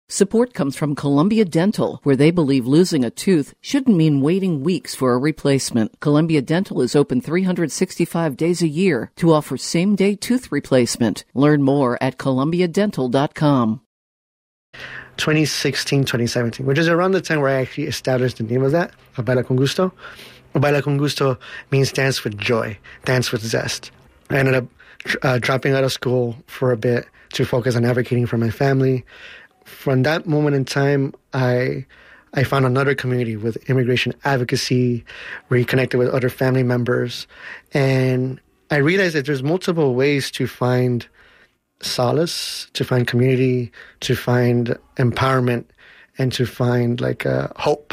Support comes from Columbia Dental, where they believe losing a tooth shouldn't mean waiting weeks for a replacement. Columbia Dental is open 365 days a year to offer same-day tooth replacement. Learn more at columbiadental.com. 2016, 2017, which is around the time where I actually established the name of that, Baila Con Gusto. Baila Con Gusto means dance with joy, dance with zest. I ended up dropping out of school for a bit to focus on advocating for my family. From that moment in time, I found another community with immigration advocacy, reconnected with other family members, and I realized that there's multiple ways to find solace, to find community, to find empowerment, and to find hope.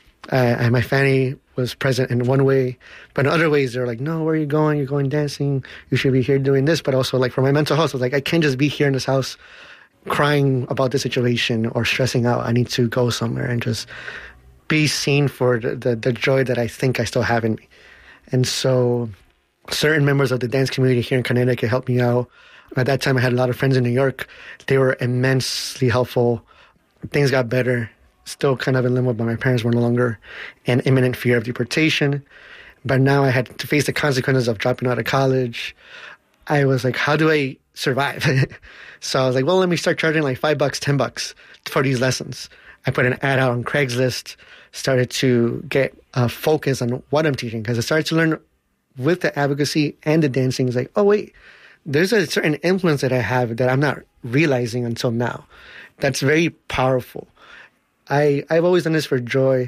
My family was present in one way, but in other ways they're like, no, where are you going? You're going dancing. You should be here doing this. But also for my mental health, I was like, I can't just be here in this house crying about the situation or stressing out. I need to go somewhere and just be seen for the joy that I think I still have in me. And so certain members of the dance community here in Connecticut helped me out. At that time, I had a lot of friends in New York. They were immensely helpful. Things got better. Still kind of in limbo, but my parents were no longer in imminent fear of deportation. But now I had to face the consequences of dropping out of college. I was like, how do I survive? So I was like, well, let me start charging like $5, $10 for these lessons. I put an ad out on Craigslist, started to get a focus on what I'm teaching, because I started to learn with the advocacy and the dancing. It's like, oh, wait, there's a certain influence that I have that I'm not realizing until now. That's very powerful. I've always done this for joy,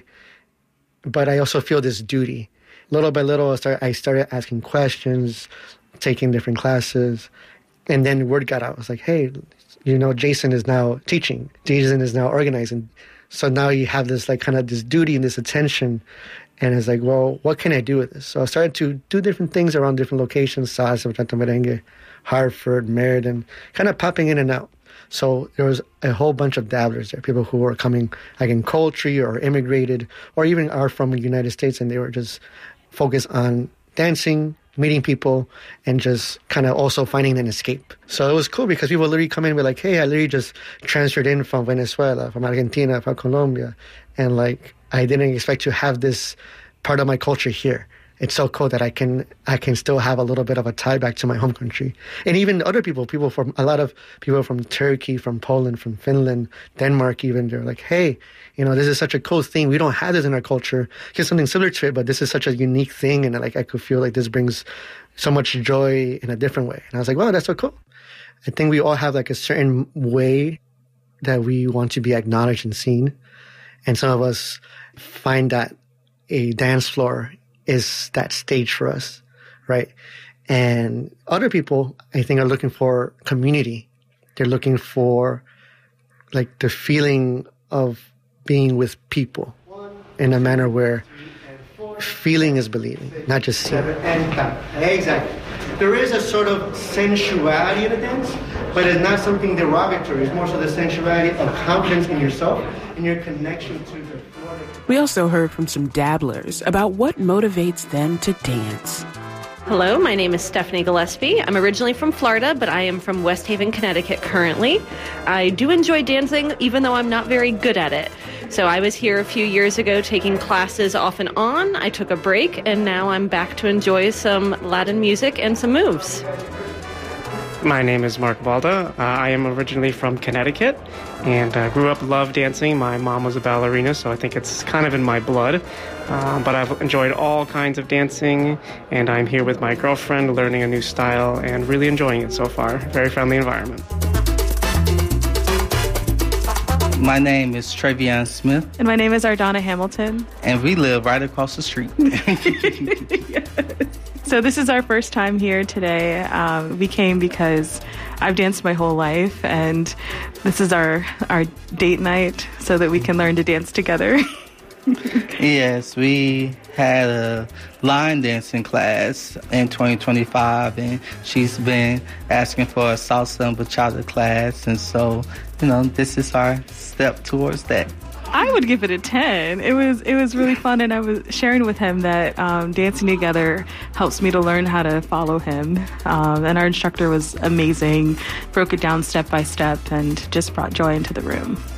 but I also feel this duty. Little by little, I started asking questions, taking different classes, and then word got out. I was like, hey, Jason is now teaching. Jason is now organizing. So now you have this this duty and this attention. And it's like, well, what can I do with this? So I started to do different things around different locations, salsa, bachata, merengue, Hartford, Meriden, kind of popping in and out. So there was a whole bunch of dabblers there, people who were coming in culture or immigrated or even are from the United States, and they were just focused on dancing, meeting people, and just kind of also finding an escape. So it was cool because people literally come in and be like, hey, I literally just transferred in from Venezuela, from Argentina, from Colombia, and I didn't expect to have this part of my culture here. It's so cool that I can still have a little bit of a tie back to my home country. And even other people from a lot of people from Turkey, from Poland, from Finland, Denmark even, they're like, hey, this is such a cool thing. We don't have this in our culture. Here's something similar to it, but this is such a unique thing. And I could feel like this brings so much joy in a different way. And I was like, wow, that's so cool. I think we all have a certain way that we want to be acknowledged and seen. And some of us find that a dance floor is that stage for us, right? And other people, I think, are looking for community. They're looking for the feeling of being with people in a manner where feeling is believing, not just seeing. Exactly. There is a sort of sensuality in a dance, but it's not something derogatory. It's more so the sensuality of confidence in yourself and your connection to the floor. We also heard from some dabblers about what motivates them to dance. Hello, my name is Stephanie Gillespie. I'm originally from Florida, but I am from West Haven, Connecticut currently. I do enjoy dancing, even though I'm not very good at it. So I was here a few years ago taking classes off and on. I took a break, and now I'm back to enjoy some Latin music and some moves. My name is Mark Balda. I am originally from Connecticut and grew up, loved dancing. My mom was a ballerina, so I think it's kind of in my blood. But I've enjoyed all kinds of dancing, and I'm here with my girlfriend learning a new style and really enjoying it so far. Very friendly environment. My name is Travion Smith. And my name is Ardonna Hamilton. And we live right across the street. Yes. So this is our first time here today. We came because I've danced my whole life, and this is our date night so that we can learn to dance together. Yes, we had a line dancing class in 2025, and she's been asking for a salsa and bachata class, and so, this is our step towards that. I would give it a 10. It was really fun, and I was sharing with him that dancing together helps me to learn how to follow him. And our instructor was amazing, broke it down step by step, and just brought joy into the room.